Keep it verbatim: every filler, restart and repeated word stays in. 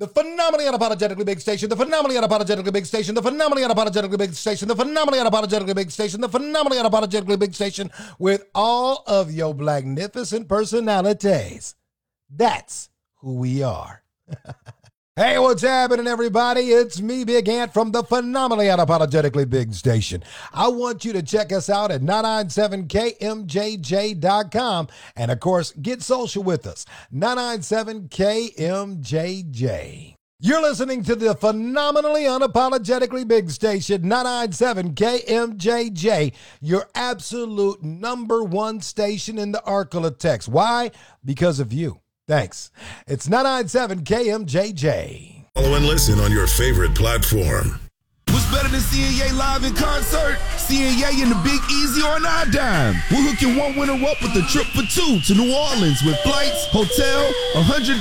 The phenomenally unapologetically big station, the phenomenally unapologetically big station, the phenomenally unapologetically big station, the phenomenally unapologetically big station, the phenomenally unapologetically big station with all of your magnificent personalities. That's who we are. Hey, what's happening, everybody? It's me, Big Ant, from the phenomenally unapologetically big station. I want you to check us out at nine nine seven K M J J dot com. And, of course, get social with us, nine nine seven K M J J. You're listening to the phenomenally unapologetically big station, nine nine seven K M J J, your absolute number one station in the Arklatex. Why? Because of you. Thanks. It's nine nine seven K M J J. Follow and listen on your favorite platform. What's better than seeing Ye live in concert? Seeing Ye in the Big Easy on our dime. We're hooking one winner up with a trip for two to New Orleans with flights, hotel, one hundred